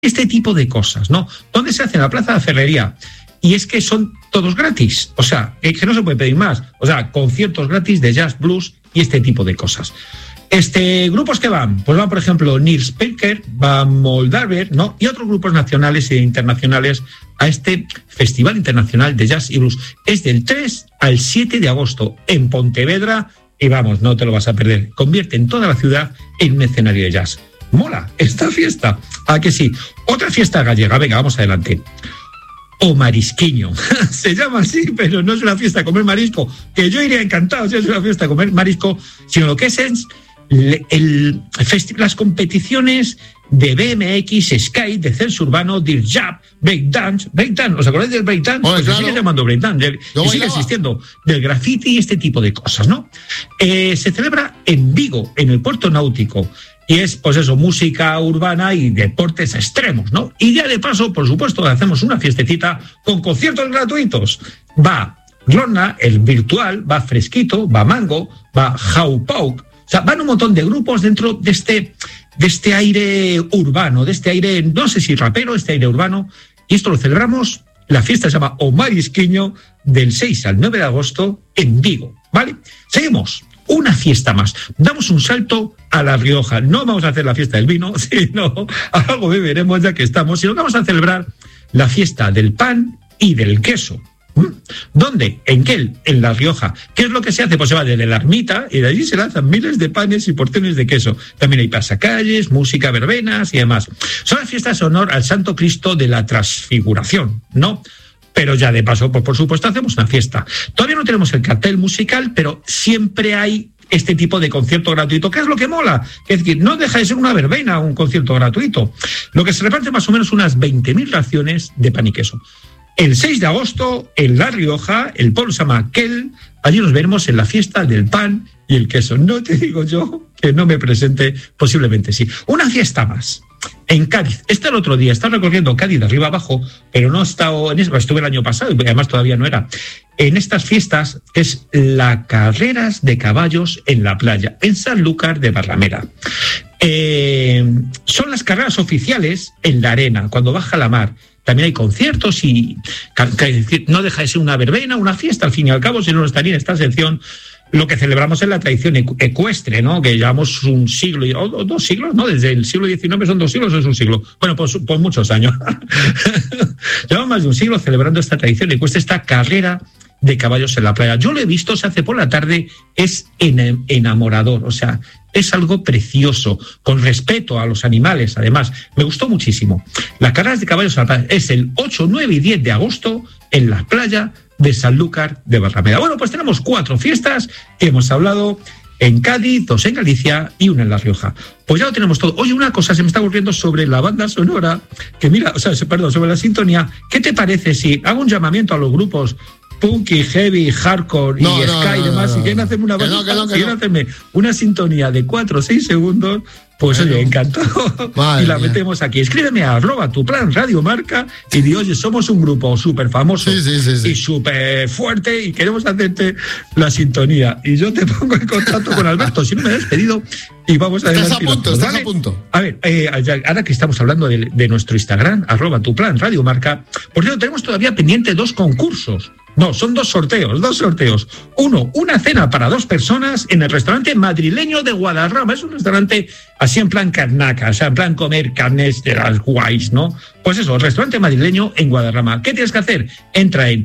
este tipo de cosas, ¿no? ¿Dónde se hace? En la Plaza de la Ferrería. Y es que son todos gratis, o sea, que no se puede pedir más. O sea, conciertos gratis de jazz, blues y este tipo de cosas. Grupos que van, pues van, por ejemplo, Nils Peker, va Moldaver, ¿no? Y otros grupos nacionales e internacionales a este Festival Internacional de Jazz y Blues. Es del 3 al 7 de agosto en Pontevedra y vamos, no te lo vas a perder. Convierte en toda la ciudad en un escenario de jazz. Mola esta fiesta. ¿A que sí? Otra fiesta gallega, venga, vamos adelante. O marisquiño. Se llama así, pero no es una fiesta a comer marisco, que yo iría encantado si es una fiesta a comer marisco, sino lo que es las competiciones de BMX, skate, de censo urbano, dirt jab, breakdance, ¿os acordáis del breakdance? Pues claro. Se sigue llamando breakdance, y sigue existiendo, del graffiti y este tipo de cosas, ¿no? Se celebra en Vigo, en el puerto náutico, y es, pues eso, música urbana y deportes extremos, ¿no? Y ya de paso, por supuesto, hacemos una fiestecita con conciertos gratuitos. Va Ronna, el virtual, va Fresquito, va Mango, va Haupauk. O sea, van un montón de grupos dentro de este aire urbano, de este aire, no sé si rapero, este aire urbano. Y esto lo celebramos, la fiesta se llama O Marisquiño, del 6 al 9 de agosto en Vigo, ¿vale? Seguimos. Una fiesta más. Damos un salto a La Rioja. No vamos a hacer la fiesta del vino, sino algo beberemos ya que estamos, sino que vamos a celebrar la fiesta del pan y del queso. ¿Dónde? ¿En qué? En La Rioja. ¿Qué es lo que se hace? Pues se va desde la ermita y de allí se lanzan miles de panes y porciones de queso. También hay pasacalles, música, verbenas y demás. Son las fiestas en honor al Santo Cristo de la Transfiguración, ¿no? Pero ya de paso, pues por supuesto, hacemos una fiesta. Todavía no tenemos el cartel musical, pero siempre hay este tipo de concierto gratuito. ¿Qué es lo que mola? Es decir, no deja de ser una verbena, un concierto gratuito. Lo que se reparte más o menos unas 20.000 raciones de pan y queso. El 6 de agosto, en La Rioja, el pueblo se llama Kell, allí nos veremos en la fiesta del pan y el queso. No te digo yo que no me presente, posiblemente sí. Una fiesta más. En Cádiz, el otro día, estaba recorriendo Cádiz de arriba abajo, pero no he estado en eso, estuve el año pasado y además todavía no era. En estas fiestas es la carreras de caballos en la playa, en Sanlúcar de Barrameda. Son las carreras oficiales en la arena, cuando baja la mar. También hay conciertos y no deja de ser una verbena, una fiesta, al fin y al cabo, si no estaría en esta sección. Lo que celebramos es la tradición ecuestre, ¿no? Que llevamos un siglo, o 2 siglos, ¿no? Desde el siglo XIX son 2 siglos o es un siglo. Bueno, pues muchos años. Llevamos más de un siglo celebrando esta tradición ecuestre, esta carrera de caballos en la playa. Yo lo he visto, se hace por la tarde, es enamorador, o sea, es algo precioso, con respeto a los animales, además. Me gustó muchísimo. Las carreras de caballos en la playa es el 8, 9 y 10 de agosto en la playa de Sanlúcar de Barrameda. Bueno, pues tenemos 4 fiestas que hemos hablado en Cádiz, 2 en Galicia y 1 en La Rioja. Pues ya lo tenemos todo. Oye, una cosa se me está ocurriendo sobre la banda sonora, que mira, sobre la sintonía. ¿Qué te parece si hago un llamamiento a los grupos punky, heavy, hardcore y ska y demás, si quieren hacerme una banda, quieren hacerme una sintonía de 4 o 6 segundos, pues oye, encantado. Y la metemos aquí. Escríbeme a @tuplanradiomarca y di, oye, somos un grupo súper famoso y súper fuerte y queremos hacerte la sintonía. Y yo te pongo en contacto con Alberto, si no me he despedido, y vamos a... Estás a punto. A ver, ahora que estamos hablando de nuestro Instagram, @tuplanradiomarca, por cierto, tenemos todavía pendiente 2 concursos. No, son 2 sorteos. Uno, una cena para 2 personas en el restaurante madrileño de Guadarrama. Es un restaurante así en plan carnaca, o sea, en plan comer carnes de las guays, ¿no? Pues eso, el restaurante madrileño en Guadarrama. ¿Qué tienes que hacer? Entra en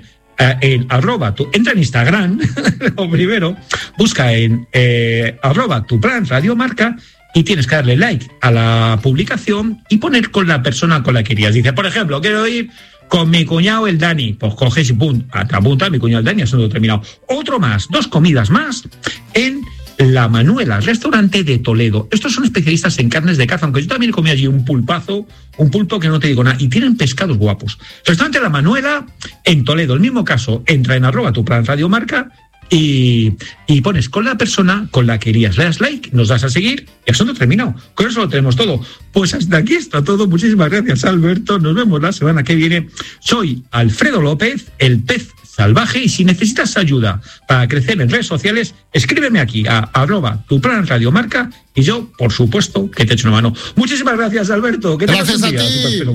Instagram, lo primero, busca en @tuplanradiomarca y tienes que darle like a la publicación y poner con la persona con la que querías. Dice, por ejemplo, quiero ir con mi cuñado el Dani, pues coges y pum, te apunta mi cuñado el Dani, asunto terminado. Otro más, 2 comidas más en La Manuela, restaurante de Toledo. Estos son especialistas en carnes de caza, aunque yo también comí allí un pulpo que no te digo nada, y tienen pescados guapos. Restaurante La Manuela en Toledo, el mismo caso, entra en @tuplanradiomarca y pones con la persona con la que irías, le das like, nos das a seguir y asunto terminado. Con eso lo tenemos todo. Pues hasta aquí está todo. Muchísimas gracias, Alberto. Nos vemos la semana que viene. Soy Alfredo López, el pez salvaje. Y si necesitas ayuda para crecer en redes sociales, escríbeme aquí a @tuplanradiomarca y yo, por supuesto, que te echo una mano. Muchísimas gracias, Alberto. Que gracias a ti.